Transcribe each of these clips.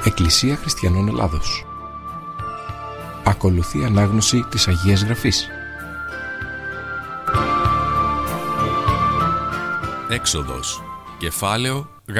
Εκκλησία Χριστιανών Ελλάδος. Ακολουθεί ανάγνωση της Αγίας Γραφής. Έξοδος, κεφάλαιο Γ.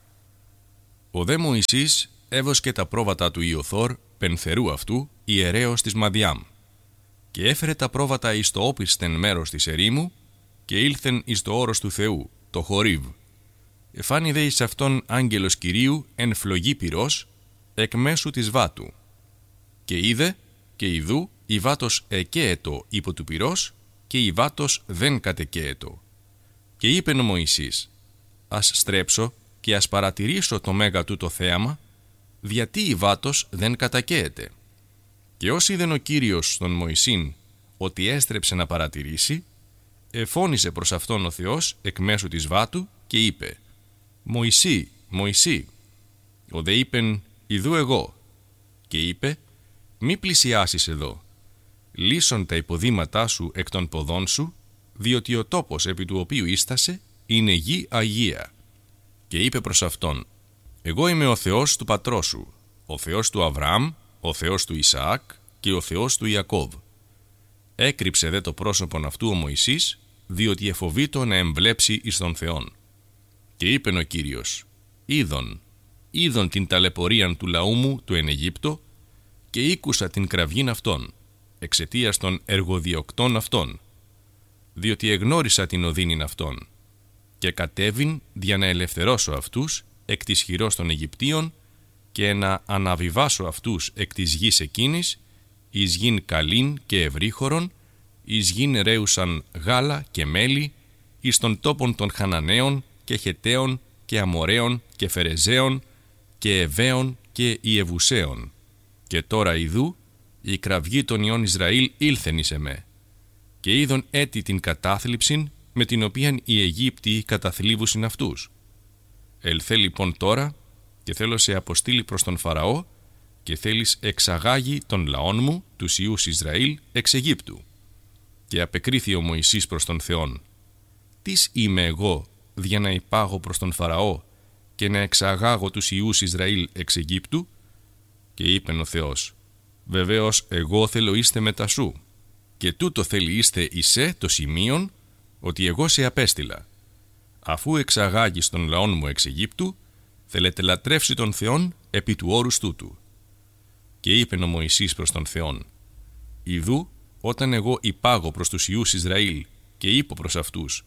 Ο δε Μωυσής έβοσκε τα πρόβατα του Ιωθώρ, πενθερού αυτού, ιερέως της Μαδιάμ, και έφερε τα πρόβατα εις το όπισθεν μέρος της ερήμου, και ήλθεν εις το όρος του Θεού, το Χορίβ. Εφάνη δε εις αυτόν άγγελος Κυρίου εν φλογή πυρός, εκ μέσου της βάτου. Και είδε, και ιδού, η βάτος εκαίετο υπό του πυρός, και η βάτος δεν κατεκαίετο. Και είπεν ο Μωυσής, ας στρέψω και ας παρατηρήσω το μέγα τούτο θέαμα, γιατί η βάτος δεν κατακαίεται. Και ως είδεν ο Κύριος τον Μωυσήν ότι έστρεψε να παρατηρήσει, εφώνησε προς αυτόν ο Θεός εκ μέσου της βάτου και είπε, «Μωυσή, Μωυσή». Ο δε είπεν, «Ιδού εγώ». Και είπε, «Μη πλησιάσεις εδώ. Λύσον τα υποδήματά σου εκ των ποδών σου, διότι ο τόπος επί του οποίου ίστασε είναι γη αγία». Και είπε προς αυτόν, «Εγώ είμαι ο Θεός του πατρός σου, ο Θεός του Αβραάμ, ο Θεός του Ισαάκ και ο Θεός του Ιακώβ». Έκρυψε δε το πρόσωπον αυτού ο Μωυσής, διότι εφοβήτω να εμβλέψει εις τον Θεόν. Και είπεν ο Κύριος, είδον την ταλαιπωρίαν του λαού μου του εν Αιγύπτο, και ήκουσα την κραυγήν αυτών, εξαιτίας των εργοδιοκτών αυτών, διότι εγνώρισα την οδύνην αυτών, και κατέβην για να ελευθερώσω αυτούς εκ της χειρός των Αιγυπτίων και να αναβιβάσω αυτούς εκ της γης εκείνης, εις γην καλήν και ευρύχωρον, εις γην ρέουσαν γάλα και μέλι, εις των τόπων των Χαναναίων και Χεταίων και Αμοραίων και Φερεζαίων και Εβαίων και Ιεβουσαίων. Και τώρα ιδού, η κραυγή των ιών Ισραήλ ήλθεν εις εμέ. Και είδον έτη την κατάθλιψην με την οποίαν οι Αιγύπτιοι καταθλίβουσιν αυτούς. Ελθέ λοιπόν τώρα και θέλω σε αποστείλει προς τον Φαραώ και θέλεις εξαγάγει τον λαόν μου, τους ιούς Ισραήλ, εξ Αιγύπτου. Και απεκρίθη ο Μωυσής προς τον Θεόν, «Τις είμαι εγώ για να υπάγω προς τον Φαραώ και να εξαγάγω τους ιούς Ισραήλ εξ Αιγύπτου?» Και είπεν ο Θεός, «Βεβαίως εγώ θέλω είστε μετά σου, και τούτο θέλει είστε εισέ το σημείον ότι εγώ σε απέστειλα. Αφού εξαγάγεις τον λαόν μου εξ Αιγύπτου, θέλετε λατρεύσει τον Θεόν επί του όρους τούτου». Και είπεν ο Μωυσής προς τον Θεόν, «Ιδού, όταν εγώ υπάγω προς τους ιούς Ισραήλ και είπω προς αυτούς,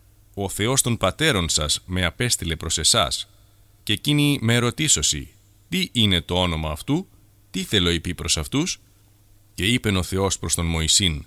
ο Θεός των πατέρων σας με απέστειλε προς εσάς, και εκείνοι με ερωτήσωσι, τι είναι το όνομα αυτού, τι θέλω είπε προς αυτούς?» Και είπεν ο Θεός προς τον Μωυσήν,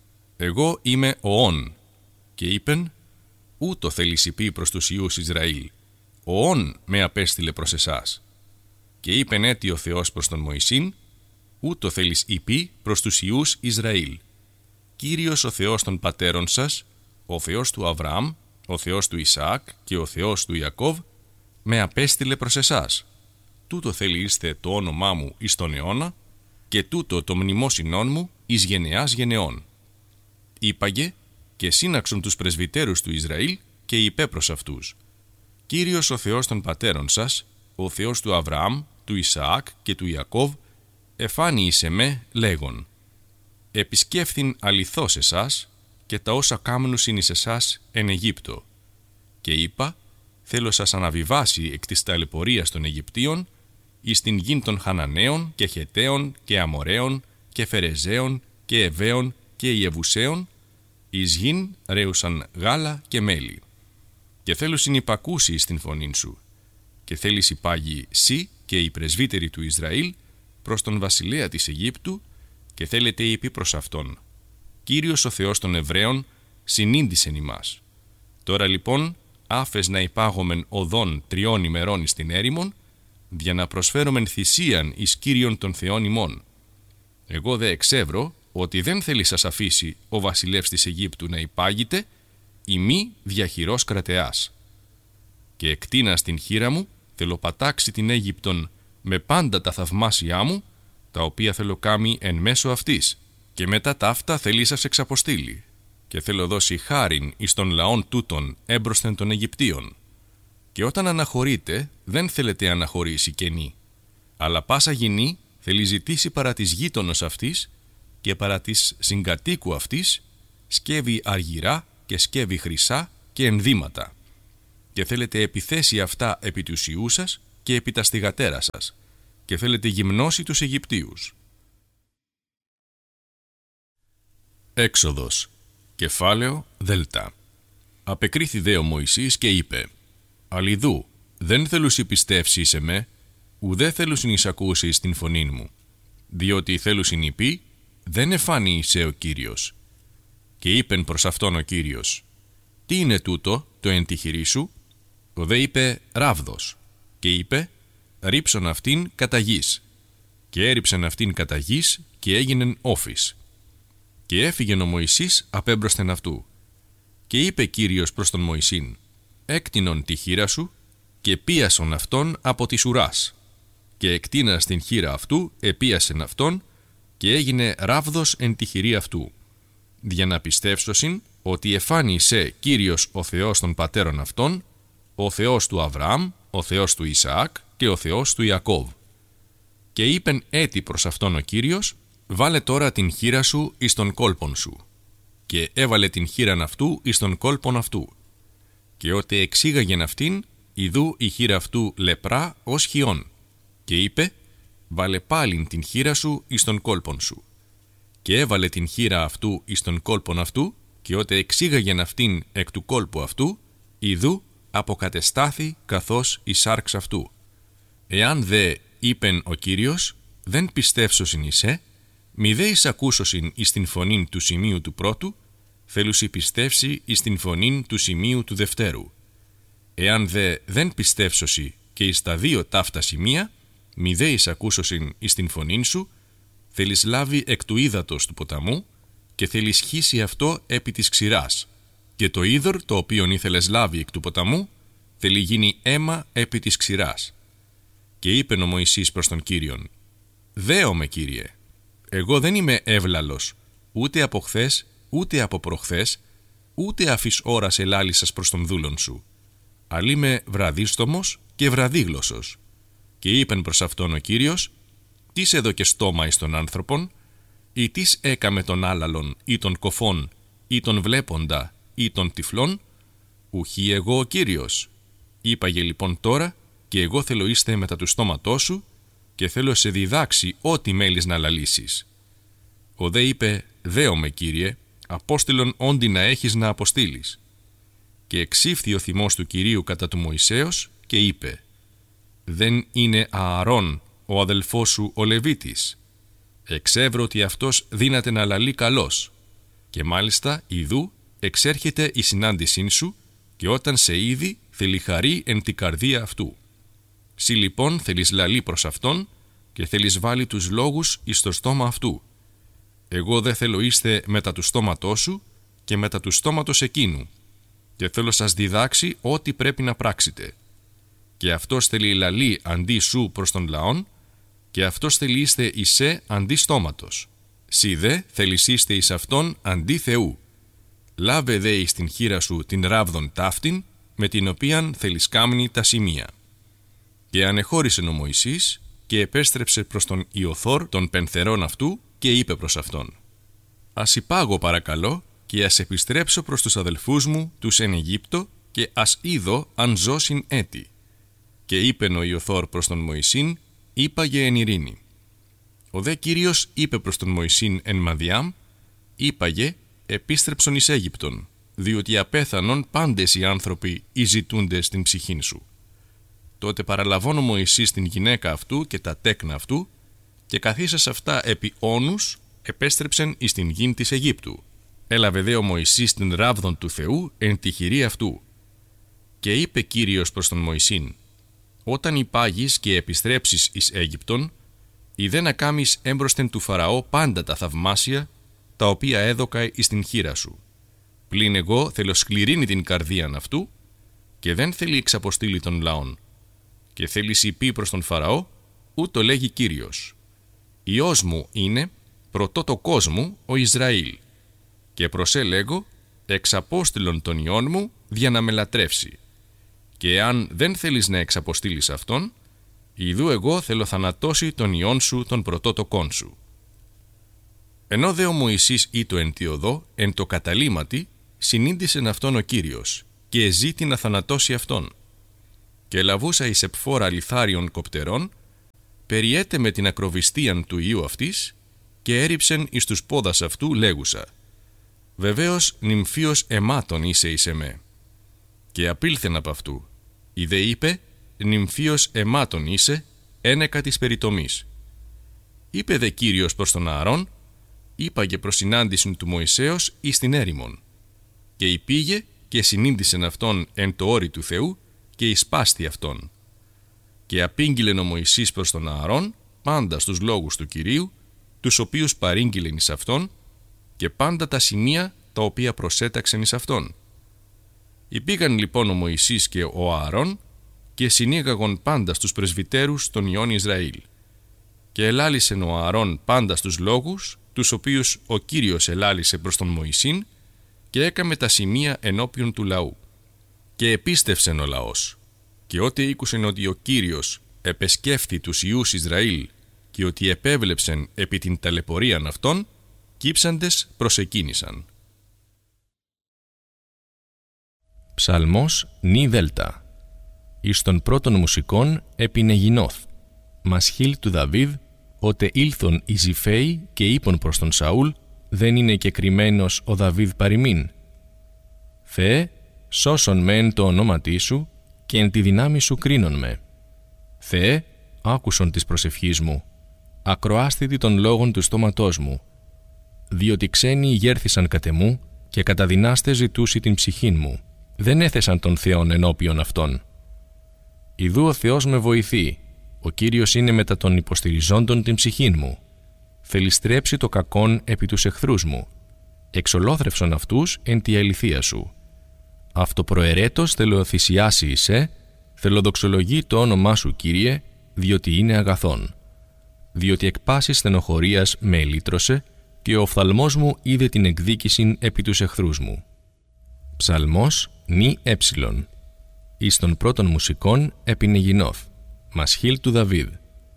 «Εγώ είμαι ο Ων». Και είπεν, «Ούτω θέλεις είπε προς τους ιούς Ισραήλ, ο Ων με απέστειλε προς εσάς». Και είπεν έτι ο Θεός προς τον Μωυσήν, «Ούτω θέλεις είπε προς τους ιούς Ισραήλ. Κύριος ο Θεός των πατέρων σας, ο Θεός του Αβραάμ, ο Θεός του Ισαάκ και ο Θεός του Ιακώβ, με απέστειλε προς εσάς. Τούτο θέλει είστε το όνομά μου εις τον αιώνα, και τούτο το μνημόσυνόν μου εις γενεάς γενεών». Είπαγε και σύναξον τους πρεσβυτέρους του Ισραήλ και είπε προς αυτούς, «Κύριος ο Θεός των πατέρων σας, ο Θεός του Αβραάμ, του Ισαάκ και του Ιακώβ, εφάνει εις εμέ λέγον, επισκέφθην αληθώς εσάς και τα όσα κάμνουσιν εις εσάς εν Αιγύπτο. Και είπα, θέλω σας αναβιβάσει εκ της ταλαιπωρίας των Αιγυπτίων εις την γην των Χαναναίων και Χεταίων και Αμοραίων και Φερεζαίων και Εβαίων και Ιεβουσαίων, εις γην ρέουσαν γάλα και μέλι. Και θέλω συνυπακούσει εις την φωνήν σου, και θέλεις υπάγει σύ και οι πρεσβύτεροι του Ισραήλ προς τον βασιλέα της Αιγύπτου, και θέλετε είπε προς αυτόν, Κύριος ο Θεός των Εβραίων συνήντησεν ημάς. Τώρα λοιπόν άφες να υπάγομεν οδόν 3 ημερών εις την έρημον, για να προσφέρομεν θυσίαν εις Κύριον των Θεών ημών. Εγώ δε εξεύρω ότι δεν θέλει σας αφήσει ο βασιλεύς της Αιγύπτου να υπάγετε, ή μη διαχειρός κρατεάς. Και εκτείνας την χείρα μου, θέλω πατάξει την Αίγυπτον με πάντα τα θαυμάσια μου, τα οποία θέλω κάμει εν μέσω αυτής, και μετά ταύτα θέλει σας εξαποστείλει, και θέλω δώσει χάριν εις των λαών τούτων έμπροσθεν των Αιγυπτίων. Και όταν αναχωρείτε, δεν θέλετε αναχωρήσει κενή. Αλλά πάσα γυνή θέλει ζητήσει παρά της γείτονος αυτής και παρά της συγκατοίκου αυτής σκεύη αργυρά και σκεύη χρυσά και ενδύματα. Και θέλετε επιθέσει αυτά επί του ιού σας και επί τα στιγατέρα σας και θέλετε γυμνώσει τους Αιγυπτίους. Έξοδος, κεφάλαιο Δέλτα. Απεκρίθη δε ο Μωυσής και είπε: «Αλλιδού, δεν θέλουσι πιστεύσει σε με, ουδέ θέλουσιν εισακούσει την φωνήν μου, διότι θέλουσιν υπή, δεν εφάνει σε ο Κύριος». Και είπεν προς αυτόν ο Κύριος: «Τι είναι τούτο το εν τη χειρή σου?» Ο δε είπε: «Ράβδος». Και είπε: «Ρίψον αυτήν κατά γης». Και έριψεν αυτήν κατά γης και έγινεν όφης. Και έφυγεν ο Μωυσής απέμπροσθεν αυτού. Και είπε Κύριος προς τον Μωυσήν: «Έκτινον τη χείρα σου και πίασον αυτόν από της ουράς». Και εκτείνας την χείρα αυτού επίασεν αυτόν και έγινε ράβδος εν τη χειρή αυτού, για να πιστεύσωσιν ότι εφάνισε Κύριος ο Θεός των πατέρων αυτών, ο Θεός του Αβραάμ, ο Θεός του Ισαάκ και ο Θεός του Ιακώβ. Και είπεν έτη προς αυτόν ο Κύριος: «Βάλε τώρα την χείρα σου εις τον κόλπον σου». Και έβαλε την χείραν αυτού εις τον κόλπον αυτού. Και ότε εξήγαγεν αυτήν, ιδού η χείρα αυτού λεπρά ως χιόν. Και είπε: «Βάλε πάλιν την χείρα σου εις τον κόλπον σου». Και έβαλε την χείρα αυτού εις τον κόλπον αυτού, και ότε εξήγαγεν αυτήν εκ του κόλπου αυτού, ιδού αποκατεστάθη καθώς η σάρξ αυτού. Εάν δε, είπεν ο Κύριος, δεν πιστεύσωσιν εισέ, μη δε εισακούσωσιν εις την φωνήν του σημείου του πρώτου, θέλουσι πιστεύσει εις την φωνήν του σημείου του δευτέρου. Εάν δε δεν πιστεύσωσι και εις τα δύο ταύτα σημεία, μη δε εισακούσωσιν εις την φωνήν σου, θέλεις λάβει εκ του ύδατος του ποταμού και θέλεις χύσει αυτό επί της ξηράς, και το είδωρ το οποίον ήθελες λάβει εκ του ποταμού θέλει γίνει αίμα επί της ξηράς. Και είπεν ο Μωυσής προς τον Κύριον: «Δέομαι, Κύριε, εγώ δεν είμαι εύλαλος, ούτε από χθες, ούτε από προχθές, ούτε αφής ώρας ελάλησας προς τον δούλον σου, αλλά είμαι βραδίστομος και βραδίγλωσσος». Και είπεν προς αυτόν ο Κύριος: «Τις έδωκε στόμα εις των άνθρωπων, ή τις έκαμε των άλαλων ή των κοφών ή των βλέποντα ή των τυφλών? Ουχή εγώ ο Κύριος». Είπαγε λοιπόν τώρα, και εγώ θέλω είστε μετά του στόματός σου, και θέλω σε διδάξει ό,τι μέλεις να λαλήσεις. Ο δε είπε: «Δέομαι, Κύριε, απόστηλον όντι να έχεις να αποστείλεις». Και εξήφθη ο θυμός του Κυρίου κατά του Μωυσέως και είπε: «Δεν είναι Ααρών ο αδελφός σου ο Λεβίτης? Εξεύρω ότι αυτός δύναται να λαλεί καλός, και μάλιστα ιδού εξέρχεται η συνάντησήν σου, και όταν σε είδη θέλει χαρεί εν την καρδία αυτού. Συ λοιπόν θέλεις λαλεί προς αυτόν και θέλεις βάλει τους λόγους εις το στόμα αυτού. Εγώ δε θέλω είστε μετά του στόματός σου και μετά του στόματος εκείνου, και θέλω σας διδάξει ό,τι πρέπει να πράξετε. Και αυτός θέλει λαλεί αντί σου προς τον λαόν, και αυτός θέλει είστε εισέ αντί στόματος. Συ δε θέλεις είστε εις αυτόν αντί Θεού. Λάβε δε εις την χείρα σου την ράβδον ταύτην, με την οποίαν θέλεις κάμνη τα σημεία». Και ανεχώρησε ο Μωυσής και επέστρεψε προς τον Ιωθόρ των πενθερών αυτού και είπε προς αυτόν: «Ας υπάγω παρακαλώ και ας επιστρέψω προς τους αδελφούς μου τους εν Αιγύπτο και ας είδω αν ζώσιν έτη». Και είπεν ο Ιωθόρ προς τον Μωυσήν: «Είπαγε εν ειρήνη». Ο δε Κύριος είπε προς τον Μωυσήν εν Μαδιάμ: «Είπαγε, επίστρεψον εις Αίγυπτον, διότι απέθανον πάντες οι άνθρωποι οι ζητούντες στην ψυχήν σου». Τότε παραλαβών ο Μωυσής την γυναίκα αυτού και τα τέκνα αυτού, και καθίσας αυτά επί όνους, επέστρεψεν εις την γην της Αιγύπτου. Έλαβε δε ο Μωυσής την ράβδον του Θεού εν τη χειρή αυτού. Και είπε Κύριος προς τον Μωυσήν: «Όταν υπάγεις και επιστρέψεις εις Αίγυπτον, ιδέ να κάμεις έμπροσθεν του Φαραώ πάντα τα θαυμάσια, τα οποία έδωκα εις την χείρα σου. Πλην εγώ θέλω σκληρύνει την καρδίαν αυτού, και δεν θέλει εξαποστείλει των λαών. Και θέλεις υπεί προς τον Φαραώ, ούτω λέγει Κύριος: Υιός μου είναι πρωτό το κόσμο ο Ισραήλ, και προσέ λέγω, εξαπόστειλον τον Υιόν μου για να με λατρεύσει. Και αν δεν θέλεις να εξαποστείλεις αυτόν, Ιδού εγώ θέλω θανατώσει τον ιόν σου τον πρωτότοκόν σου. Ενώ δε ο Μωυσής ήτο εν τη οδό, εν το καταλήμματι, συνήντησεν αυτόν ο Κύριος, και εζήτη να θανατώσει αυτόν. Και λαβούσα εις επφόρα λιθάριων κοπτερών, περιέτε με την ακροβιστίαν του ιού αυτής, και έριψεν εις τους πόδας αυτού λέγουσα: «Βεβαίως νυμφίος αιμάτων είσαι εις εμέ». Και απήλθεν απ' αυτού. Ιδε είπε: «Νυμφίος αιμάτων είσαι, ένεκα της περιτομής». Είπε δε Κύριος προς τον Ααρών: «Είπαγε προς συνάντησιν του Μωυσέως εις την έρημον». Και υπήγε και συνήντησεν αυτόν εν το όρι του Θεού και εισπάστη αυτόν. Και απήγγειλεν ο Μωυσής προς τον Ααρών πάντα στους λόγους του Κυρίου, τους οποίους παρήγγειλεν εις αυτόν, και πάντα τα σημεία τα οποία προσέταξεν εις αυτόν. Υπήγαν λοιπόν ο Μωυσής και ο Ααρών και συνήγαγον πάντα στους πρεσβυτέρους των ιών Ισραήλ. Και ελάλησεν ο Ααρών πάντα στους λόγους, τους οποίους ο Κύριος ελάλησε προς τον Μωυσήν, και έκαμε τα σημεία ενώπιον του λαού. Και επίστευσεν ο λαός. Και ό,τι ήκουσεν ότι ο Κύριος επεσκέφθη τους ιούς Ισραήλ και ότι επέβλεψεν επί την ταλαιπωρίαν αυτών, κύψαντες προσεκίνησαν. Ψαλμός νη δέλτα. Εις των πρώτων μουσικών έπινε Γινώθ, μασχίλ του Δαβίδ, ότε ήλθον οι Ζηφαίοι και είπον προς τον Σαούλ, δεν είναι και κρυμμένος ο Δαβίδ παροιμήν. Θεέ, σώσον με εν το ονόματί σου και εν τη δυνάμει σου κρίνον με. Θεέ, άκουσον της προσευχής μου, ακροάσθητη των λόγων του στόματός μου, διότι ξένοι ηγέρθησαν κατ' εμού και κατά δυνάστε ζητούσι την ψυχήν μου. Δεν έθεσαν τον Θεόν ενώπιον αυτών. Ιδού ο Θεός με βοηθεί, ο Κύριος είναι μετά των υποστηριζόντων την ψυχήν μου. Θέλει στρέψει το κακόν επί τους εχθρούς μου. Εξολόθρευσον αυτούς εν τη αληθεία σου. Αυτοπροαιρέτως θελοθυσιάσει εισέ, θελοδοξολογεί το όνομά σου, Κύριε, διότι είναι αγαθόν. Διότι εκ πάσης στενοχωρίας με ελύτρωσε και ο οφθαλμός μου είδε την εκδίκησιν επί τους εχθρούς μου. Ψαλμός νη έψιλον. Εις των πρώτων μουσικών έπινε Γινώθ, μασχίλ του Δαβίδ.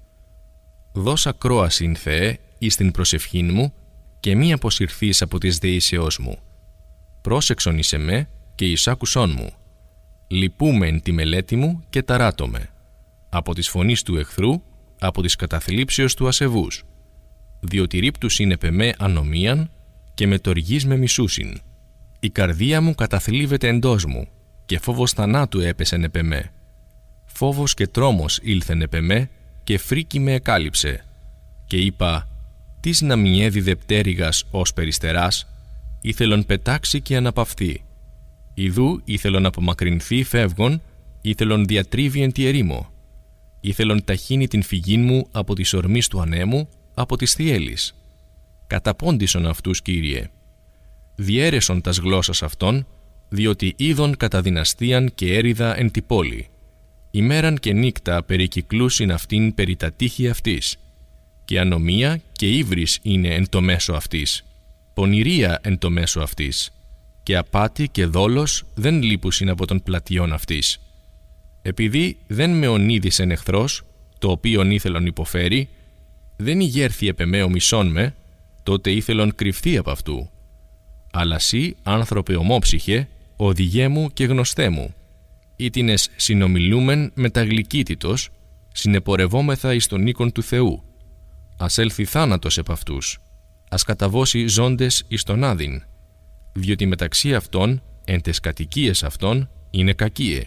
Δώσ' ακρόασιν, Θεέ, εις την προσευχήν μου και μη αποσυρθείς από τις δεήσεώς μου. Πρόσεξον εις εμέ και εισάκουσόν μου. Λυπούμε εν τη μελέτη μου και ταράτομαι. Από της φωνής του εχθρού, από της καταθλίψεως του ασεβούς. Διότι ρίπτους είναι πεμέ ανομίαν και με τοργής με μισούσιν. Η καρδία μου καταθλίβεται εντός μου και φόβος θανάτου έπεσεν επ' εμέ. Φόβος και τρόμος ήλθεν επ' εμέ και φρίκη με εκάλυψε. Και είπα, τις να μη έδιδε πτέρυγας ως περιστεράς, ήθελον πετάξει και αναπαυθεί. Ιδού ήθελον απομακρυνθεί φεύγον, ήθελον διατρίβει εν τη ερήμο. Ήθελον ταχύνει την φυγήν μου από τις ορμής του ανέμου, από τις θυέλης. Καταπόντισον αυτούς, Κύριε. Διέρεσον τας γλώσσας αυτών, διότι είδον κατά δυναστείαν και έριδα εν τη πόλη. Ημέραν και νύκτα περικυκλούσιν αυτήν περί τα τείχη αυτής. Και ανομία και ύβρις είναι εν το μέσο αυτής. Πονηρία εν το μέσο αυτής. Και απάτη και δόλος δεν λείπουσιν από των πλατιών αυτής. Επειδή δεν με ονείδησεν εχθρός, το οποίον ήθελον υποφέρει, δεν ηγέρθη επ' εμέ ο μισόν με, τότε ήθελον κρυφθεί από αυτού. Αλλά σύ, άνθρωπε ομόψυχε, οδηγέ μου και γνωστέ μου. Ήτινες συνομιλούμεν με τα γλυκύτητος, συνεπορευόμεθα εις τον οίκον του Θεού. Ας έλθει θάνατος επ' αυτούς, ας καταβώσει ζώντες εις τον άδειν, διότι μεταξύ αυτών, εν τες κατοικίες αυτών, είναι κακίε.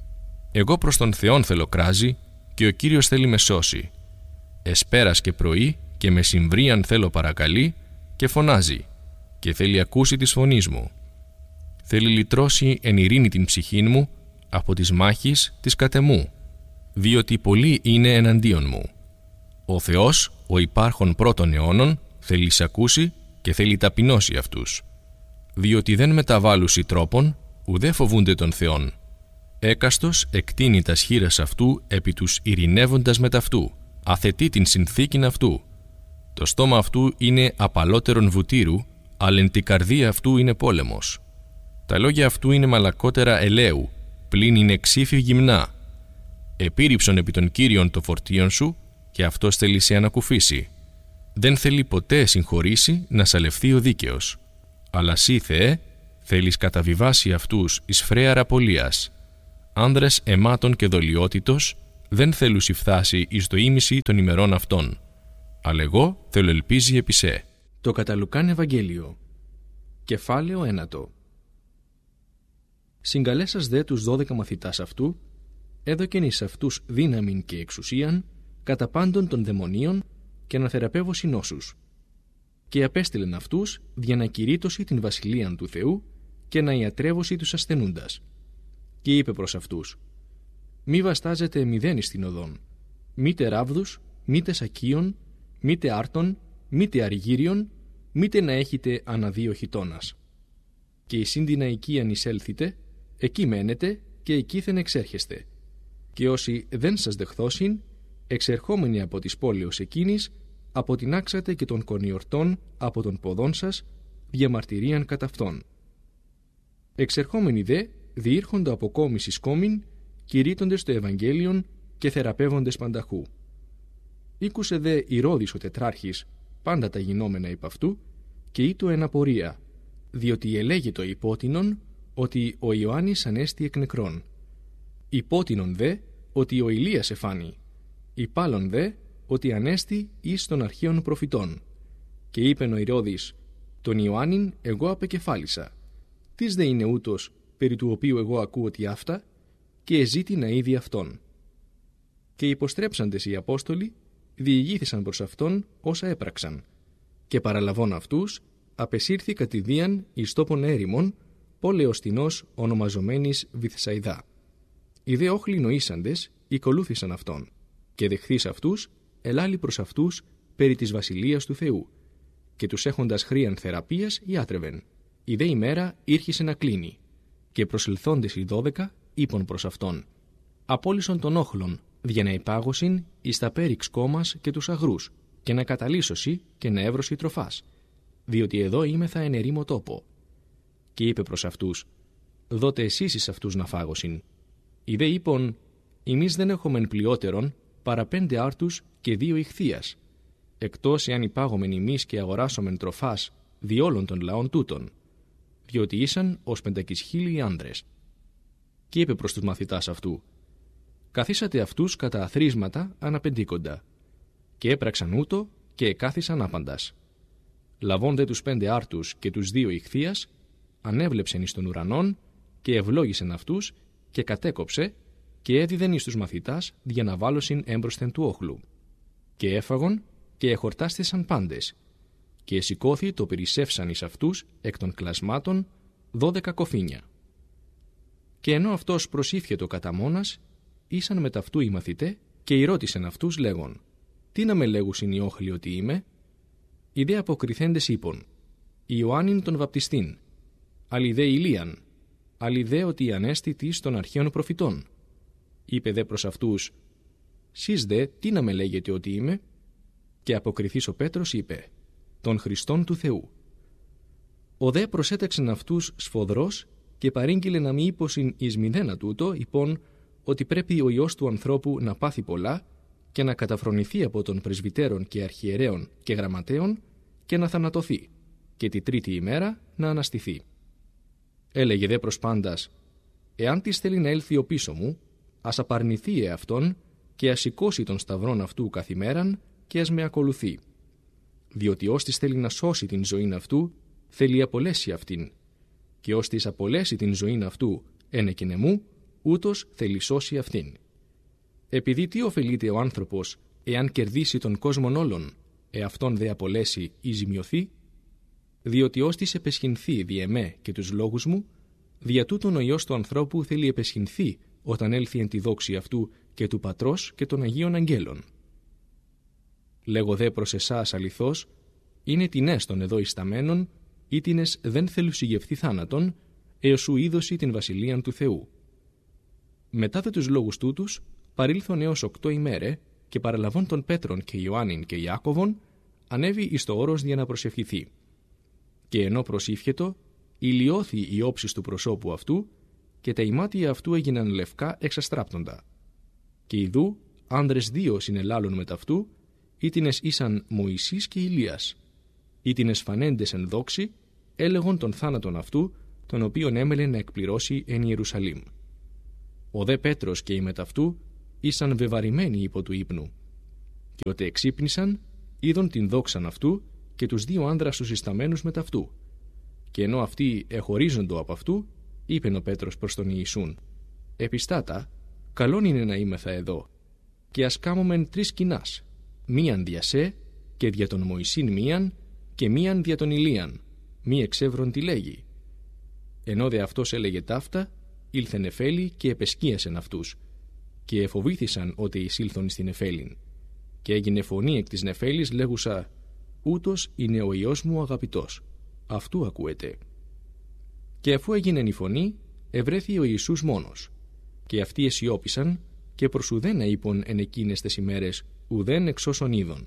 Εγώ προς τον Θεόν θέλω κράζει και ο Κύριος θέλει με σώσει. Εσπέρας και πρωί και μεσημβρίαν θέλω παρακαλεί και φωνάζει και θέλει ακούσει της φωνής μου. Θέλει λυτρώσει εν ειρήνη την ψυχήν μου από τις μάχης της κατεμού, διότι πολλοί είναι εναντίον μου. Ο Θεός, ο υπάρχων πρώτων αιώνων, θέλει εισακούσει και θέλει ταπεινώσει αυτούς, διότι δεν μεταβάλλουσι τρόπον, ουδέ φοβούνται τον Θεόν. Έκαστος εκτείνει τας χείρας αυτού επί τους ειρηνεύοντας με ταυτού, αθετεί την συνθήκην αυτού. Το στόμα αυτού είναι απαλότερον βουτύρου, αλλά εν την καρδία αυτού είναι πόλεμος. Τα λόγια αυτού είναι μαλακότερα ελαίου, πλην είναι ξύφη γυμνά. επήρυψον επί των Κύριων το φορτίον σου και αυτός θέλει σε ανακουφίσει. Δεν θέλει ποτέ συγχωρήσει να σαλευθεί ο δίκαιος. Αλλά σύ, Θεέ, θέλεις καταβιβάσει αυτούς εις φρέαρ απολίας. Άνδρες αιμάτων και δολιότητος δεν θέλουν συμφθάσει εις το ήμιση των ημερών αυτών. Αλλά εγώ θέλω ελπίζει επί σε. Το κατά Λουκάν Ευαγγέλιο. Κεφάλαιο 1. Συγκαλέσας δε τους 12 μαθητάς αυτού, έδωκεν εις αυτούς δύναμην και εξουσίαν κατά πάντων των δαιμονίων και να θεραπεύωσιν νόσους. Και απέστειλεν αυτούς για να κηρύττωσι την βασιλείαν του Θεού και να ιατρεύωσι τους ασθενούντας. Και είπε προς αυτούς: μη βαστάζετε μηδέν εις την οδόν, μήτε ράβδους, μήτε σακίων, μήτε άρτων, μήτε αργύριων, μήτε να έχετε ανά 2 χιτώνας. Και εις την οικίαν εισέλθετε, εκεί μένετε και εκείθεν εξέρχεστε. Και όσοι δεν σας δεχθώσιν, εξερχόμενοι από της πόλεως εκείνης, αποτινάξατε και των κονιορτών από των ποδών σας, διαμαρτυρίαν κατά αυτόν. Εξερχόμενοι δε, διήρχονται από κόμις εις κόμιν, κηρύττοντες το Ευαγγέλιον και θεραπεύοντες πανταχού. Ήκουσε δε Ηρώδης ο τετράρχης πάντα τα γινόμενα υπ' αυτού και ήτο εν απορία, διότι ελέγετο υπότινον ότι ο Ιωάννης ανέστη εκ νεκρών. Υπότινον δε ότι ο Ηλίας εφάνει, υπάλλον δε ότι ανέστη εις των αρχαίων προφητών. Και είπεν ο Ηρώδης: τον Ιωάννην εγώ απεκεφάλισα. Τις δε είναι ούτως περί του οποίου εγώ ακούω ότι αυτά, και εζήτη να είδη αυτόν. Και υποστρέψαντες οι Απόστολοι διηγήθησαν προς αυτόν όσα έπραξαν, και παραλαβών αυτούς απεσύρθη κατηδίαν εις τόπον έρημον, πόλεως ονομαζομένης Βηθσαϊδά. Οι δε όχλοι νοήσαντες οικολούθησαν αυτόν, και δεχθείς αυτούς ελάλη προς αυτούς περί της βασιλείας του Θεού, και τους έχοντας χρίαν θεραπείας ιάτρευεν. Η δε ημέρα ήρχισε να κλείνει, και προσελθόντες οι 12 είπαν προς αυτόν: απόλυσον των όχλων, για να υπάγωσιν εις τα πέριξ κόμας και τους αγρούς, και να καταλύσωσι και να εύρωσι τροφάς, διότι εδώ είμεθα εν ερήμο τόπο. Και είπε προς αυτούς: δότε εσείς εις αυτούς να φάγωσιν. Οι δε είπον: εμείς δεν έχομεν πλειότερον παρά 5 άρτους και 2 ιχθείας, εκτός εάν υπάγομεν εμείς και αγοράσομεν τροφάς δι' όλων των λαών τούτων, διότι ήσαν ως 500.000 άνδρες. Και είπε προς τους μαθητάς αυτού: καθίσατε αυτούς κατά αθροίσματα αναπεντήκοντα. Και έπραξαν ούτω και εκάθισαν άπαντας. Λαβών δε τους 5 άρτους και τους 2 ιχθείας, ανέβλεψεν εις των ουρανών και ευλόγησεν αυτούς και κατέκοψε και έδιδεν εις τους μαθητάς για να βάλωσιν έμπροσθεν του όχλου. Και έφαγον και εχορτάστησαν πάντες, και εσηκώθη το περισσεύσαν εις αυτούς εκ των κλασμάτων 12 κοφίνια. Και ενώ αυτός προσήφιετο κατά μόνας, ήσαν με ταυτού οι μαθητέ και ρώτησαν αυτούς λέγον: τι να με λέγουσιν οι όχλοι ότι είμαι? Οι δε αποκριθέντες είπον: Ιωάννην τον βαπτιστήν, αλλοι δε Ηλίαν, αλλοι δε ότι ανέστη της των αρχαίων προφητών. Είπε δε προς αυτούς: σεις δε τι να με λέγετε ότι είμαι? Και αποκριθείς ο Πέτρος είπε: των Χριστών του Θεού. Ο δε προσέταξεν αυτούς σφοδρός και παρήγγειλε να μη ύποσιν εις μηδένα τούτο, υπόν ότι πρέπει ο Υιός του ανθρώπου να πάθει πολλά και να καταφρονηθεί από των πρεσβυτέρων και αρχιερέων και γραμματέων και να θανατωθεί και τη 3η ημέρα να αναστηθεί. Έλεγε δε προς πάντας: εάν της θέλει να έλθει ο πίσω μου, ας απαρνηθεί εαυτόν και ας σηκώσει τον σταυρόν αυτού καθημέραν και ας με ακολουθεί. Διότι ώστις θέλει να σώσει την ζωήν αυτού, θέλει απολέσει αυτήν. Και ώστις απολέσει την ζωήν αυτού ένεκεν εμού, ούτως θέλει σώσει αυτήν. Επειδή τι ωφελείται ο άνθρωπος εάν κερδίσει τον κόσμον όλων, εαυτόν δε απολέσει ή ζημιωθεί? Διότι ώστις επεσχυνθεί δι' εμέ και τους λόγους μου, δια τούτον ο Υιός του ανθρώπου θέλει επεσχυνθεί όταν έλθει εν τη δόξη αυτού και του Πατρός και των Αγίων Αγγέλων. Λέγω δε προς εσάς αληθώς, είναι τινές των εδώ ισταμένων, ήτινες δεν θέλουν συγγευθεί θάνατον, έως σου είδωση την βασιλείαν του Θεού. Μετά δε τους λόγους τούτους, παρήλθον έως 8 ημέρε και παραλαβών των Πέτρων και Ιωάννην και Ιάκωβον, ανέβη εις το όρος για να προσευχηθεί. Και ενώ προσήφιετο, ηλιώθη η όψης του προσώπου αυτού και τα ημάτια αυτού έγιναν λευκά εξαστράπτοντα. Και ιδού, άνδρες 2 συνελάλουν με ταυτού, ήτινες ήσαν Μωυσής και Ηλίας. Ήτινες φανέντες εν δόξη, έλεγον τον θάνατον αυτού, τον οποίον έμελε να εκπληρώσει εν Ιερουσαλήμ. Ο δε Πέτρος και οι μεταυτού ήσαν βεβαρημένοι υπό του ύπνου. Και ότε εξύπνησαν, είδον την δόξαν αυτού και τους 2 άνδρας τους ισταμένους μεταυτού. Και ενώ αυτοί εχωρίζοντο από αυτού, είπεν ο Πέτρος προς τον Ιησούν: «Επιστάτα, καλόν είναι να είμεθα εδώ, και ας κάμωμεν 3 σκηνάς, μίαν δια σε, και δια τον Μωυσήν μίαν, και μίαν δια τον Ηλίαν, μη εξεύρον τι λέγει». Ενώ δε αυτός έλεγε ταύτα, ήλθε νεφέλη και επεσκίασεν αυτούς, και εφοβήθησαν ότι εισήλθον στην νεφέλην. Και έγινε φωνή εκ της νεφέλης λέγουσα: «Ούτως είναι ο Υιός μου ο αγαπητός, αυτού ακούετε». Και αφού έγινε η φωνή, ευρέθη ο Ιησούς μόνος. Και αυτοί αισιώπησαν, και προς ουδένα είπον εν εκείνες τες ημέρες ουδέν εξ όσων είδων.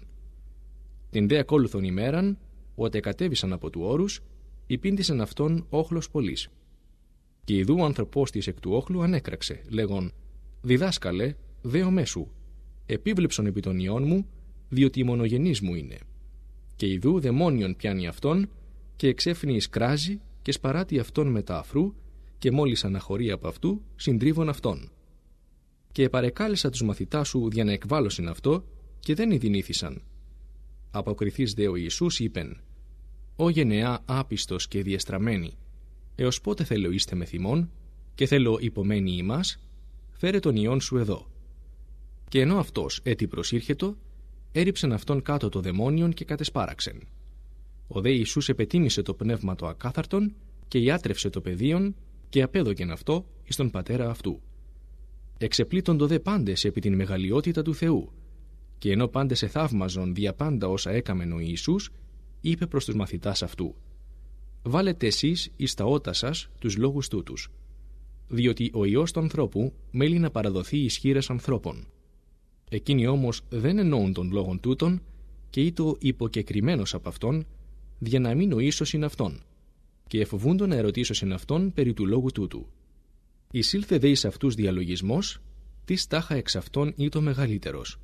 Την δε ακόλουθον ημέραν, ότε κατέβησαν από του όρους, υπήντησαν αυτόν όχλος πολλής. Και ιδού ο άνθρωπος της εκ του όχλου ανέκραξε, λέγον: «Διδάσκαλε, δέομέ σου, επίβλεψον επί των ιών μου, διότι η μονογενής μου είναι». Και ιδού δαιμόνιον πιάνει αυτόν, και εξέφνει εις κράζι, και σπαράτει αυτόν μετά αφρού, και μόλις αναχωρεί από αυτού, συντρίβων αυτόν. Και παρεκάλεσα τους μαθητάς σου για να εκβάλωσιν αυτό, και δεν ειδηνήθησαν. Αποκριθείς δε ο Ιησούς είπεν: «Ω γενεά άπιστος και διεστραμμένη, έως πότε θέλω είστε με θυμών, και θέλω υπομένει ημάς, φέρε τον ιόν σου εδώ». Και ενώ αυτός έτι προσήρχετο, έριψεν αυτόν κάτω το δαιμόνιον και κατεσπάραξεν. Ο δε Ιησούς επετίμησε το πνεύμα το ακάθαρτον, και ιάτρευσε το παιδίον, και απέδωκεν αυτό εις τον πατέρα αυτού. Εξεπλήττοντο δε πάντες επί την μεγαλειότητα του Θεού, και ενώ πάντες εθαύμαζον δια πάντα όσα έκαμεν ο Ιησούς, είπε προς τους μαθητάς αυτού: «Βάλετε εσείς εις τα ότα σας τους λόγους τούτους, διότι ο Υιός του ανθρώπου μέλει να παραδοθεί εις χεῖρας ανθρώπων». Εκείνοι όμως δεν εννοούν των λόγων τούτων, και ήτο υποκεκριμένος από αυτόν, για να μην νοήσωσιν αυτόν, και εφοβούντο να ερωτήσωσιν αυτόν περί του λόγου τούτου. Εισήλθε δε εις αυτούς διαλογισμός, τι τάχα εξ αυτών ήτο μεγαλύτερος.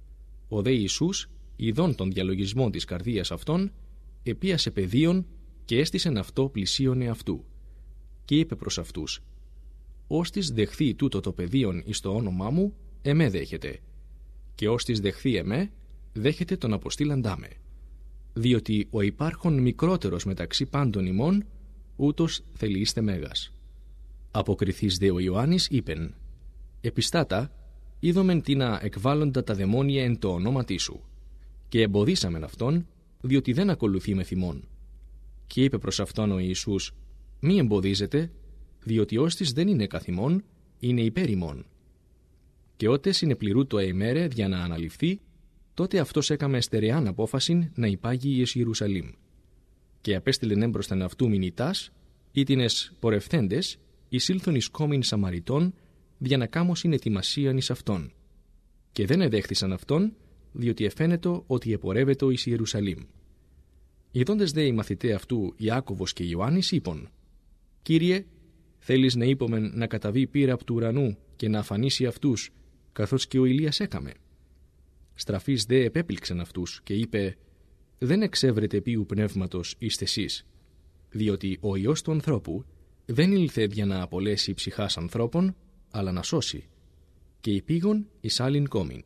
Ο δε Ιησούς, ειδών των διαλογισμών της καρδίας αυτών, επίασε παιδίον και έστησεν αυτό πλησίον εαυτού. Και είπε προς αυτούς: «Ώστις δεχθεί τούτο το παιδίον εις το όνομά μου, εμέ δέχεται. Και ώστις δεχθεί εμέ, δέχεται τον αποστήλαντά με. Διότι ο υπάρχον μικρότερος μεταξύ πάντων ημών, ούτως θελείστε μέγας». Αποκριθείς δε ο Ιωάννης είπεν: «Επιστάτα, είδομεν τι να εκβάλλοντα τα δαιμόνια εν το ονόματί σου, και εμποδίσαμεν αυτόν, διότι δεν ακολουθεί με θυμών». Και είπε προς αυτόν ο Ιησούς: «Μη εμποδίζετε, διότι ώστις δεν είναι καθημών, είναι υπέρ ημών». Και ότε συνεπληρού το εημέρε για να αναλυφθεί, τότε αυτός έκαμε στερεάν απόφαση να υπάγει εις Ιερουσαλήμ. Και απέστειλεν έμπροσθεν αυτού μηνυτάς, ήτινες πορευθέντες, εισήλθον εις κόμην Σαμαριτών, για να κάμωσιν ετοιμασίαν εις αυτόν. Και δεν εδέχθησαν αυτόν, διότι εφαίνετο ότι επορεύετο εις Ιερουσαλήμ. Ειδώντες δε οι μαθητέ αυτού Ιάκωβος και Ιωάννης είπον: «Κύριε, θέλεις να είπομεν να καταβεί πύρα από του ουρανού και να αφανίσει αυτούς, καθώς και ο Ηλίας έκαμε?» Στραφής δε επέπληξεν αυτούς και είπε: «Δεν εξεύρετε ποιου πνεύματος είστε εσείς, διότι ο Υιός του ανθρώπου δεν ήλθε για να απολέσει ψυχάς ανθρώπων, αλλά να σώσει, και υπήγον εις άλλην κόμην».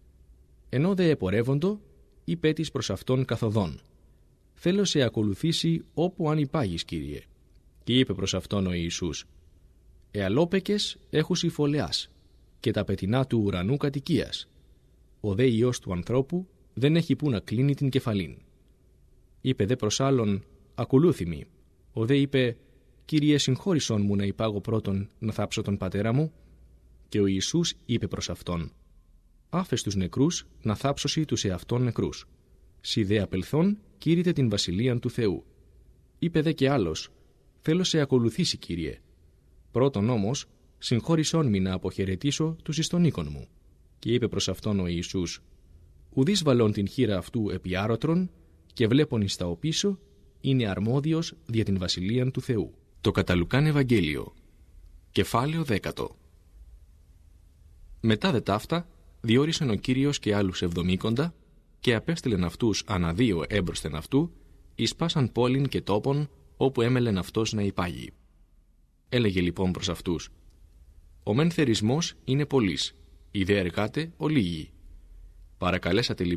Ενώ δε επορεύοντο, είπε της προς αυτόν καθοδόν: «Θέλω σε ακολουθήσει όπου αν υπάγεις, Κύριε». Και είπε προς αυτόν ο Ιησούς: «Εαλόπεκες έχουσι φωλεάς, και τα πετεινά του ουρανού κατοικίας. Ο δε Υιός του ανθρώπου δεν έχει που να κλείνει την κεφαλήν». Είπε δε προς άλλον: «Ακολούθημι». Ο δε είπε: «Κύριε, συγχώρησον μου να υπάγω πρώτον να θάψω τον πατέρα μου». Και ο Ιησούς είπε προς αυτόν: «Άφες τους νεκρούς να θάψωσι τους εαυτών νεκρούς. Σι δε απελθόν κήρυτε την βασιλείαν του Θεού». Είπε δε και άλλος: «Θέλω σε ακολουθήσει, Κύριε. Πρώτον όμως, συγχώρησόν μη να αποχαιρετήσω τους εις τον οίκον μου». Και είπε προς αυτόν ο Ιησούς: «Ουδείς βαλών την χείρα αυτού επί άρωτρον, και βλέπον εις τα οπίσω, είναι αρμόδιος δια την βασιλείαν του Θεού». Το Καταλουκάν Ευαγγέλιο, κεφάλαιο 10. Μετά δε ταύτα, διόρισεν ο Κύριος και άλλους 70 και απέστειλεν αυτούς ανά 2 έμπροσθεν αυτού, εις πάσαν πόλην και τόπον, όπου έμελεν αυτός να υπάγει. Έλεγε λοιπόν προς αυτούς: «Ο μεν θερισμός είναι πολύς, οι δε εργάτε ολίγοι. Παρακαλέσατε